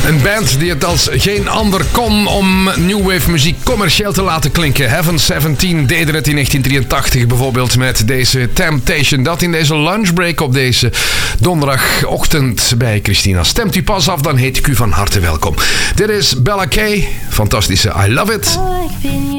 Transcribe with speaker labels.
Speaker 1: Een band die het als geen ander kon om new wave muziek commercieel te laten klinken. Heaven 17 deden het in 1983 bijvoorbeeld met deze Temptation. Dat in deze lunchbreak op deze donderdagochtend bij Christina. Stemt u pas af, dan heet ik u van harte welkom. Dit is Bella K. Fantastische I Love It.